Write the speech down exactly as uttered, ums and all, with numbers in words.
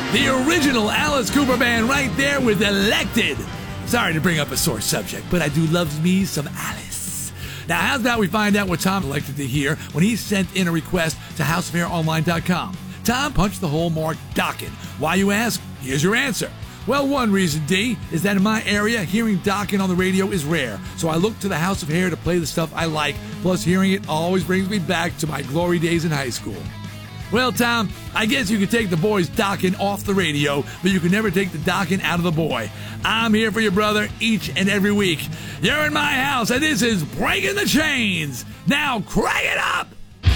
The original Alice Cooper Band right there with Elected. Sorry to bring up a sore subject, but I do love me some Alice. Now, how's about we find out what Tom elected to hear when he sent in a request to house of hair online dot com? Tom punched the hole marked Dokken. Why, you ask? Here's your answer. Well, one reason, D, is that in my area, hearing Dokken on the radio is rare. So I look to the House of Hair to play the stuff I like, plus hearing it always brings me back to my glory days in high school. Well, Tom, I guess you could take the boy's Dokken off the radio, but you can never take the Dokken out of the boy. I'm here for you, brother, each and every week. You're in my house, and this is Breaking the Chains. Now, crank it up!